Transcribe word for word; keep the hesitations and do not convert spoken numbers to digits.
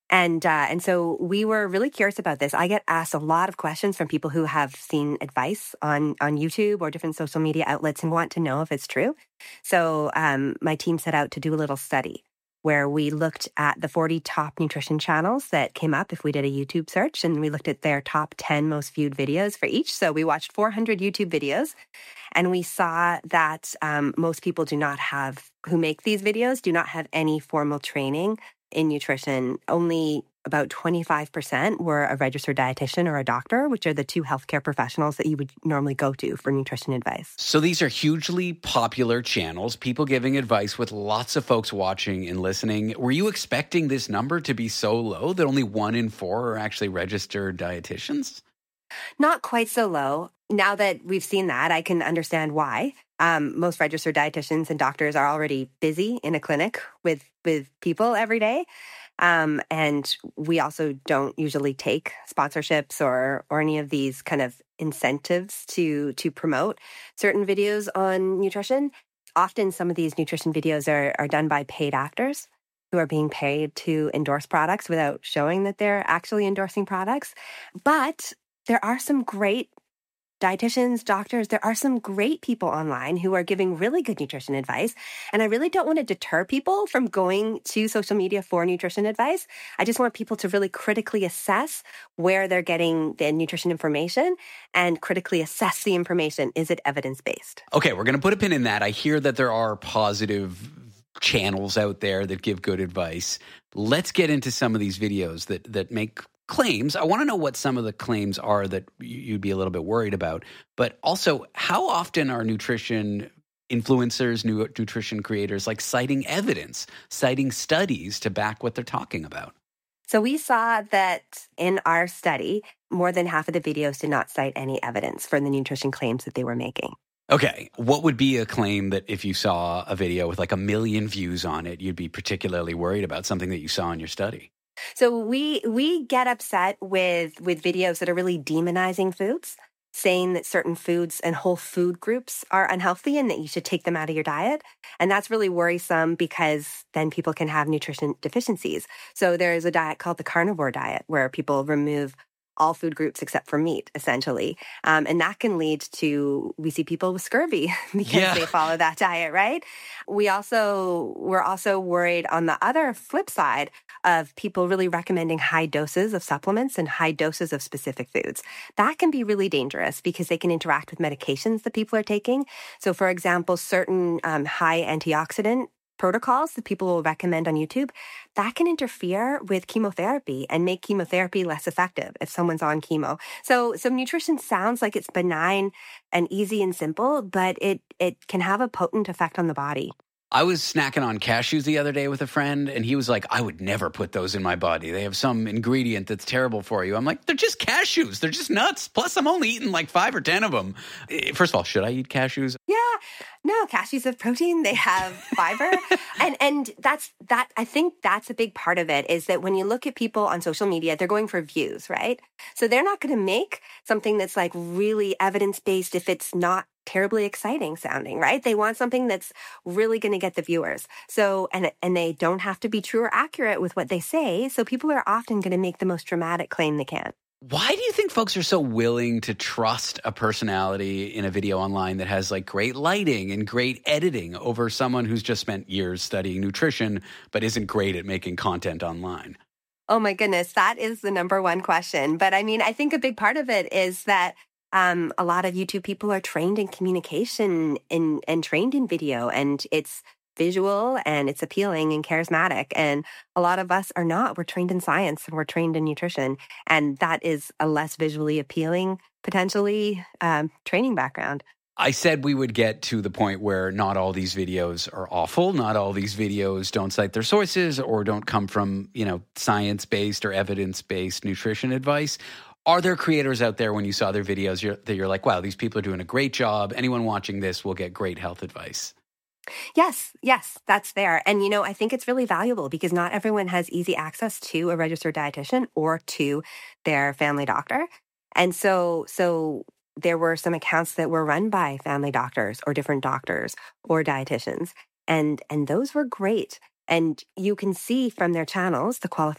And uh, and so we were really curious about this. I get asked a lot of questions from people who have seen advice on, on YouTube or different social media outlets and want to know if it's true. So um, my team set out to do a little study where we looked at the forty top nutrition channels that came up if we did a YouTube search, and we looked at their top ten most viewed videos for each. So we watched four hundred YouTube videos, and we saw that um, most people do not have, who make these videos, do not have any formal training in nutrition. Only about twenty-five percent were a registered dietitian or a doctor, which are the two healthcare professionals that you would normally go to for nutrition advice. So these are hugely popular channels, people giving advice with lots of folks watching and listening. Were you expecting this number to be so low that only one in four are actually registered dietitians? Not quite so low. Now that we've seen that, I can understand why. Um, most registered dietitians and doctors are already busy in a clinic with, with people every day. Um, and we also don't usually take sponsorships or or any of these kind of incentives to to promote certain videos on nutrition. Often some of these nutrition videos are, are done by paid actors who are being paid to endorse products without showing that they're actually endorsing products. But there are some great dietitians, doctors, there are some great people online who are giving really good nutrition advice. And I really don't want to deter people from going to social media for nutrition advice. I just want people to really critically assess where they're getting the nutrition information and critically assess the information. Is it evidence-based? Okay, we're going to put a pin in that. I hear that there are positive channels out there that give good advice. Let's get into some of these videos that that make claims. I want to know what some of the claims are that you'd be a little bit worried about, but also how often are nutrition influencers, new nutrition creators, like citing evidence, citing studies to back what they're talking about? So we saw that in our study, more than half of the videos did not cite any evidence for the nutrition claims that they were making. Okay. What would be a claim that if you saw a video with like a million views on it, you'd be particularly worried about, something that you saw in your study? So we we get upset with with videos that are really demonizing foods, saying that certain foods and whole food groups are unhealthy and that you should take them out of your diet. And that's really worrisome because then people can have nutrition deficiencies. So there's a diet called the carnivore diet where people remove all food groups except for meat, essentially. Um, and that can lead to, we see people with scurvy because yeah. they follow that diet, right? We also, we're also worried on the other flip side of people really recommending high doses of supplements and high doses of specific foods. That can be really dangerous because they can interact with medications that people are taking. So for example, certain um, high antioxidant protocols that people will recommend on YouTube, that can interfere with chemotherapy and make chemotherapy less effective if someone's on chemo. So, so nutrition sounds like it's benign and easy and simple, but it, it can have a potent effect on the body. I was snacking on cashews the other day with a friend, and he was like, I would never put those in my body. They have some ingredient that's terrible for you. I'm like, they're just cashews. They're just nuts. Plus, I'm only eating like five or ten of them. First of all, should I eat cashews? Yeah. No, cashews have protein. They have fiber. and and that's that. I think that's a big part of it is that when you look at people on social media, they're going for views, right? So they're not going to make something that's like really evidence-based if it's not terribly exciting sounding, right? They want something that's really going to get the viewers. So, and and they don't have to be true or accurate with what they say. So people are often going to make the most dramatic claim they can. Why do you think folks are so willing to trust a personality in a video online that has like great lighting and great editing over someone who's just spent years studying nutrition but isn't great at making content online? Oh my goodness, that is the number one question. But I mean, I think a big part of it is that Um, a lot of YouTube people are trained in communication in, and trained in video, and it's visual and it's appealing and charismatic. And a lot of us are not. We're trained in science and we're trained in nutrition. And that is a less visually appealing, potentially, um, training background. I said we would get to the point where not all these videos are awful. Not all these videos don't cite their sources or don't come from, you know, science-based or evidence-based nutrition advice. Are there creators out there when you saw their videos you're, that you're like, wow, these people are doing a great job. Anyone watching this will get great health advice? Yes, yes, that's there. And, you know, I think it's really valuable because not everyone has easy access to a registered dietitian or to their family doctor. And so, so there were some accounts that were run by family doctors or different doctors or dietitians. And, and those were great. And you can see from their channels the qualifications